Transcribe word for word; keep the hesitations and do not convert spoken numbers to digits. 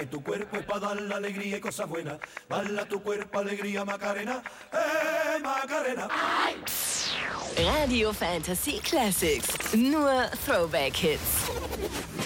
Tu cuerpo es para dar la alegría y cosas buenas. Bala tu cuerpo, alegría, Macarena. Eh, Macarena. Radio Fantasy Classics. Nur Throwback-Hits.